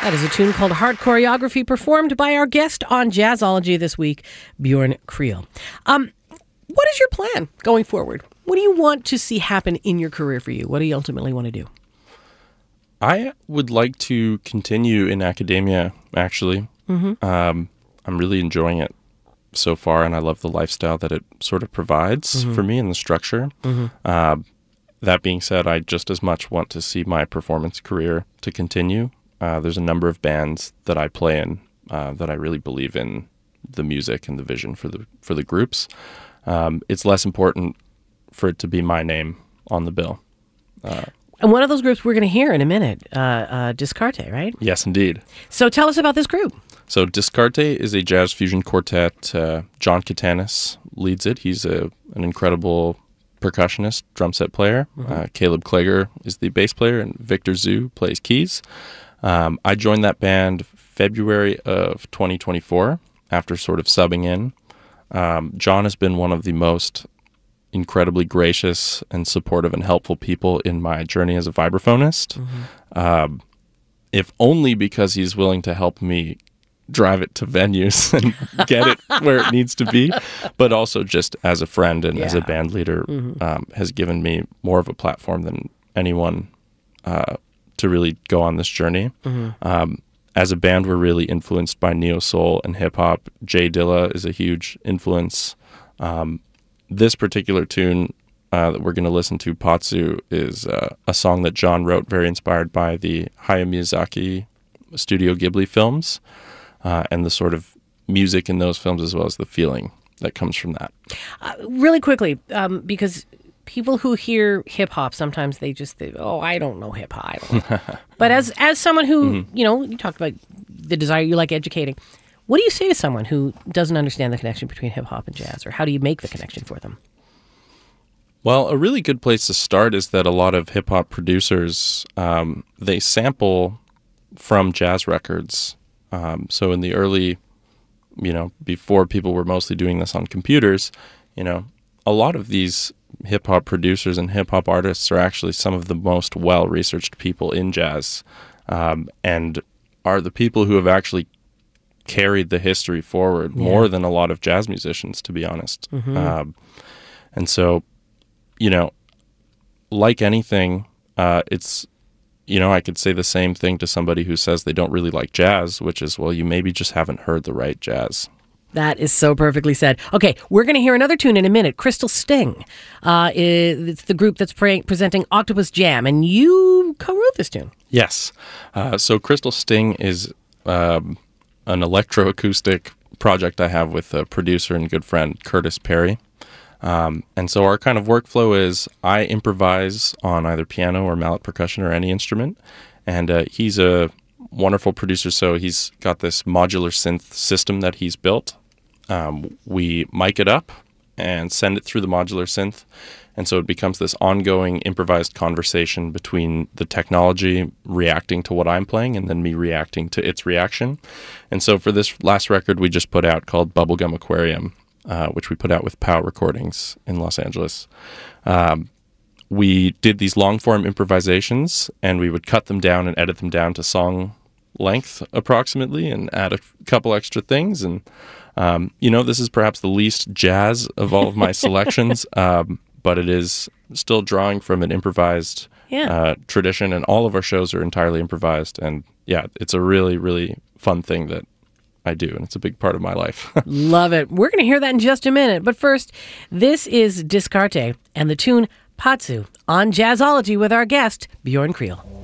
That is a tune called Heart Choreography, performed by our guest on Jazzology this week, Bjorn Creel. What is your plan going forward? What do you want to see happen in your career for you? What do you ultimately want to do? I would like to continue in academia, actually. I'm really enjoying it so far, and I love the lifestyle that it sort of provides for me and the structure. That being said, I just as much want to see my performance career to continue. There's a number of bands that I play in that I really believe in the music and the vision for the groups. It's less important for it to be my name on the bill. And one of those groups we're going to hear in a minute, Descartes, right? Yes, indeed. So tell us about this group. So Descartes is a jazz fusion quartet. John Katanis leads it. He's an incredible percussionist, drum set player. Caleb Klager is the bass player, and Victor Zhu plays keys. I joined that band February of 2024 after sort of subbing in. John has been one of the most incredibly gracious and supportive and helpful people in my journey as a vibraphonist. If only because he's willing to help me drive it to venues and get it where it needs to be, but also just as a friend and as a band leader, has given me more of a platform than anyone to really go on this journey. As a band, we're really influenced by neo-soul and hip-hop. Jay Dilla is a huge influence. This particular tune that we're going to listen to, Patsu, is a song that John wrote, very inspired by the Hayao Miyazaki Studio Ghibli films, and the sort of music in those films as well as the feeling that comes from that. Really quickly, because people who hear hip-hop, sometimes they just think, oh, I don't know hip-hop. But as someone who, you talked about the desire, you like educating. What do you say to someone who doesn't understand the connection between hip-hop and jazz, or how do you make the connection for them? Well, a really good place to start is that a lot of hip-hop producers, they sample from jazz records. So in the early, before people were mostly doing this on computers, a lot of these hip-hop producers and hip-hop artists are actually some of the most well-researched people in jazz, and are the people who have actually carried the history forward more than a lot of jazz musicians, to be honest. And so, like anything, it's, I could say the same thing to somebody who says they don't really like jazz, which is, well, you maybe just haven't heard the right jazz. That is so perfectly said. Okay, we're going to hear another tune in a minute. Crystal Sting. It's the group that's presenting Octopus Jam, and you co-wrote this tune. Yes. So Crystal Sting is an electroacoustic project I have with a producer and good friend, Curtis Perry. And so our kind of workflow is I improvise on either piano or mallet percussion or any instrument. And he's a wonderful producer, so he's got this modular synth system that he's built. We mic it up and send it through the modular synth. And so it becomes this ongoing improvised conversation between the technology reacting to what I'm playing and then me reacting to its reaction. And so for this last record we just put out called Bubblegum Aquarium, which we put out with POW Recordings in Los Angeles. We did these long-form improvisations, and we would cut them down and edit them down to song length approximately and add a couple extra things. And, this is perhaps the least jazz of all of my selections, but it is still drawing from an improvised tradition, and all of our shows are entirely improvised. And, it's a really, really fun thing that I do, and it's a big part of my life. Love it. We're going to hear that in just a minute. But first, this is Descartes and the tune Patsu on Jazzology with our guest, Bjorn Creel.